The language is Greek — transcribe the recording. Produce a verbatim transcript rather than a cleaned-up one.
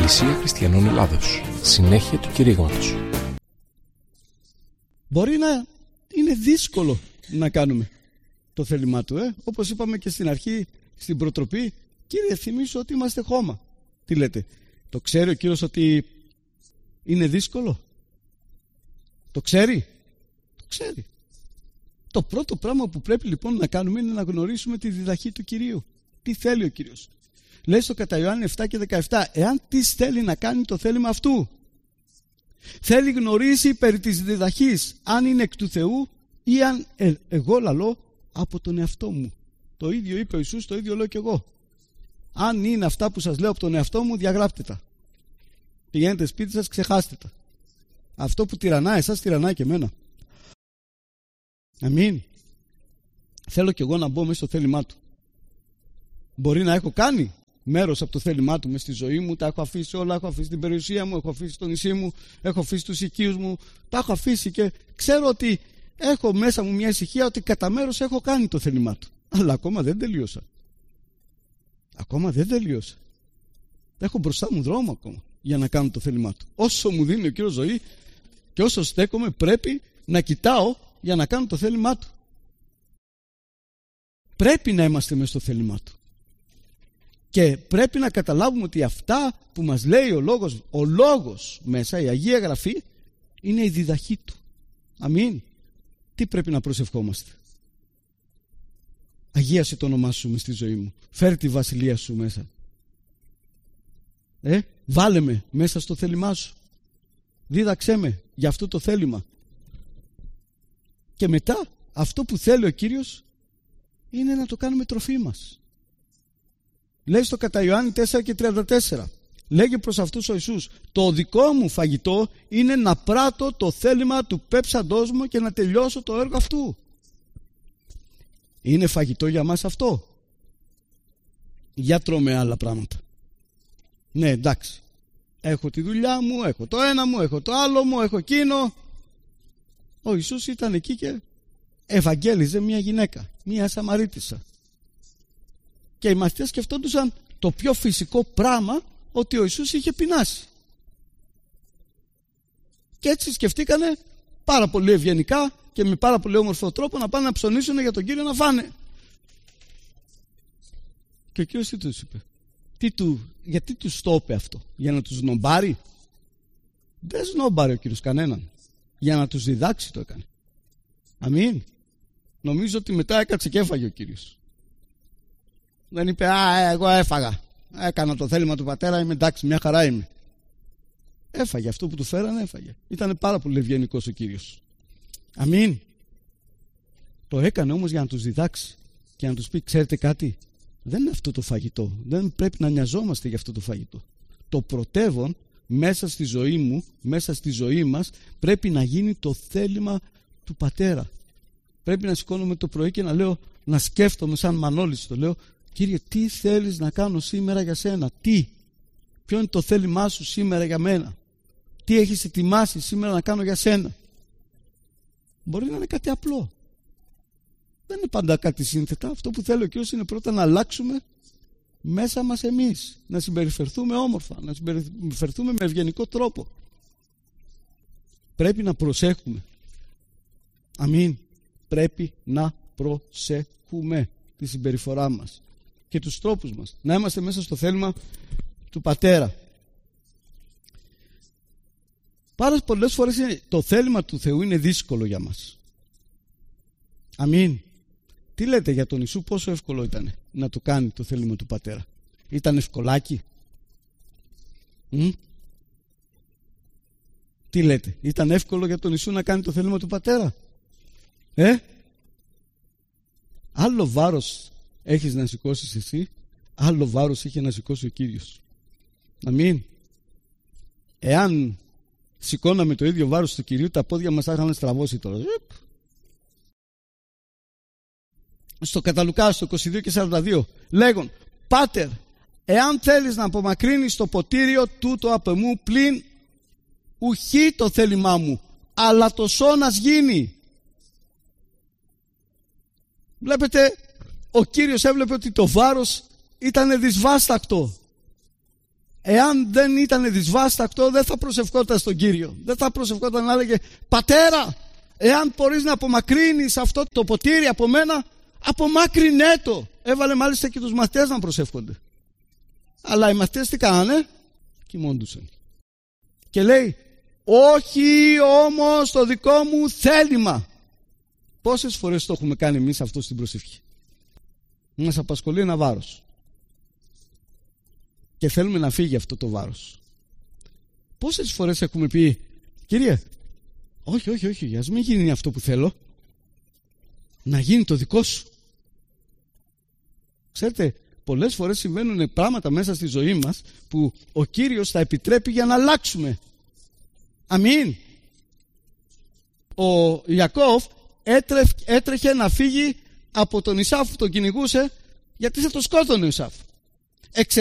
Εκκλησία Χριστιανών Ελλάδος. Συνέχεια του κηρύγματος. Μπορεί να είναι δύσκολο να κάνουμε το θέλημά του, ε? Όπως είπαμε και στην αρχή, στην προτροπή, Κύριε, θυμίσου ότι είμαστε χώμα. Τι λέτε, το ξέρει ο Κύριος ότι είναι δύσκολο? Το ξέρει? Το ξέρει. Το πρώτο πράγμα που πρέπει λοιπόν να κάνουμε είναι να γνωρίσουμε τη διδαχή του Κυρίου. Τι θέλει ο Κύριος? Λέει στο κατά Ιωάννη επτά και δεκαεπτά, εάν τι θέλει να κάνει το θέλημα αυτού. Θέλει γνωρίσει περί της διδαχής, αν είναι εκ του Θεού ή αν ε, εγώ λαλώ από τον εαυτό μου. Το ίδιο είπε ο Ιησούς, το ίδιο λέω και εγώ. Αν είναι αυτά που σας λέω από τον εαυτό μου, διαγράψτε τα. Πηγαίνετε σπίτι σας, ξεχάστε τα. Αυτό που τυραννά εσάς, τυραννά και εμένα. Αμήν. Θέλω κι εγώ να μπω μέσα στο θέλημά του. Μπορεί να έχω κάνει μέρος από το θέλημά του μες στη ζωή μου, τα έχω αφήσει όλα, έχω αφήσει την περιουσία μου, έχω αφήσει το νησί μου, έχω αφήσει τους οικείους μου, τα έχω αφήσει και ξέρω ότι έχω μέσα μου μια ησυχία ότι κατά μέρος έχω κάνει το θέλημά του. Αλλά ακόμα δεν τελείωσα. Ακόμα δεν τελείωσα. Έχω μπροστά μου δρόμο ακόμα για να κάνω το θέλημά του. Όσο μου δίνει ο Κύριος ζωή και όσο στέκομαι, πρέπει να κοιτάω για να κάνω το θέλημά του. Πρέπει να είμαστε μέσα στο θέλημά του. Και πρέπει να καταλάβουμε ότι αυτά που μας λέει ο λόγος, ο λόγος μέσα, η Αγία Γραφή, είναι η διδαχή του. Αμήν. Τι πρέπει να προσευχόμαστε? Αγίασε το όνομά σου μες στη ζωή μου. Φέρε τη βασιλεία σου μέσα. Ε, βάλε με μέσα στο θέλημά σου. Δίδαξέ με για αυτό το θέλημα. Και μετά αυτό που θέλει ο Κύριος είναι να το κάνουμε τροφή μας. Λέει στο κατά Ιωάννη τέσσερα και τριάντα τέσσερα, λέγει προς αυτούς ο Ιησούς, το δικό μου φαγητό είναι να πράττω το θέλημα του πέψαντός μου και να τελειώσω το έργο αυτού. Είναι φαγητό για μας αυτό? Για τρώμε άλλα πράγματα. Ναι, εντάξει, έχω τη δουλειά μου, έχω το ένα μου, έχω το άλλο μου, έχω εκείνο. Ο Ιησούς ήταν εκεί και ευαγγέλιζε μια γυναίκα, μια Σαμαρίτισσα. Και οι μαθητές σκεφτόντουσαν το πιο φυσικό πράγμα, ότι ο Ιησούς είχε πεινάσει. Και έτσι σκεφτήκανε πάρα πολύ ευγενικά και με πάρα πολύ όμορφο τρόπο να πάνε να ψωνίσουν για τον Κύριο να φάνε. Και ο Κύριος τι τους είπε? Τι του, γιατί τους το είπε αυτό? Για να τους σνομπάρει? Δεν σνομπάρει ο Κύριος κανέναν. Για να τους διδάξει το έκανε. Αμήν. Νομίζω ότι μετά έκατσε και έφαγε ο Κύριος. Δεν είπε, α, εγώ έφαγα, έκανα το θέλημα του πατέρα, είμαι εντάξει, μια χαρά είμαι. Έφαγε αυτό που του φέρανε, έφαγε. Ήταν πάρα πολύ ευγενικός ο Κύριος. Αμήν. Το έκανε όμως για να τους διδάξει και να τους πει, ξέρετε κάτι, δεν είναι αυτό το φαγητό, δεν πρέπει να νοιαζόμαστε για αυτό το φαγητό. Το πρωτεύον μέσα στη ζωή μου, μέσα στη ζωή μας, πρέπει να γίνει το θέλημα του πατέρα. Πρέπει να σηκώνομαι το πρωί και να λέω, να σκέφτομαι σαν Μανώλης, το λέω, Κύριε, τι θέλεις να κάνω σήμερα για σένα? Τι? Ποιο είναι το θέλημά σου σήμερα για μένα? Τι έχεις ετοιμάσει σήμερα να κάνω για σένα? Μπορεί να είναι κάτι απλό. Δεν είναι πάντα κάτι σύνθετα. Αυτό που θέλω ο Κύριος είναι πρώτα να αλλάξουμε μέσα μας εμείς. Να συμπεριφερθούμε όμορφα, να συμπεριφερθούμε με ευγενικό τρόπο. Πρέπει να προσέχουμε. Αμήν. Πρέπει να προσέχουμε τη συμπεριφορά μας και τους τρόπους μας, να είμαστε μέσα στο θέλημα του πατέρα. Πάρα πολλές φορές το θέλημα του Θεού είναι δύσκολο για μας. Αμήν. Τι λέτε για τον Ιησού, πόσο εύκολο ήταν να το κάνει το θέλημα του πατέρα? Ήταν ευκολάκι? Μ? Τι λέτε, ήταν εύκολο για τον Ιησού να κάνει το θέλημα του πατέρα? Ε? Άλλο βάρος έχεις να σηκώσεις εσύ, άλλο βάρος είχε να σηκώσει ο Κύριος. Αμήν. Εάν σηκώναμε το ίδιο βάρος του Κυρίου, τα πόδια μας θα είχαν στραβώσει τώρα. Στο κατά Λουκά, στο είκοσι δύο και σαράντα δύο, λέγον, Πάτερ, εάν θέλεις να απομακρύνεις το ποτήριο τούτο από εμού, πλην ουχή το θέλημά μου, αλλά το σώνας γίνει. Βλέπετε, ο Κύριος έβλεπε ότι το βάρος ήταν δυσβάστακτο. εάν δεν ήταν δυσβάστακτο, δεν θα προσευχόταν στον Κύριο. Δεν θα προσευχόταν να έλεγε «Πατέρα, εάν μπορείς να απομακρύνεις αυτό το ποτήρι από μένα, απομάκρυνέ το». Έβαλε μάλιστα και τους μαθητές να προσεύχονται. Αλλά οι μαθητές τι κάνανε? Κοιμώντουσαν. Και λέει «Όχι όμως το δικό μου θέλημα». Πόσες φορές το έχουμε κάνει εμείς αυτό στην προσευχή? Μας απασχολεί ένα βάρος και θέλουμε να φύγει αυτό το βάρος. Πόσες φορές έχουμε πει «Κύριε, όχι, όχι, όχι, ας μην γίνει αυτό που θέλω, να γίνει το δικό σου». Ξέρετε, πολλές φορές συμβαίνουν πράγματα μέσα στη ζωή μας που ο Κύριος θα επιτρέπει για να αλλάξουμε. Αμήν. Ο Ιακώβ έτρεχε να φύγει από τον Ισάφ που τον κυνηγούσε, γιατί θα το σκότωνε ο Ισάφ.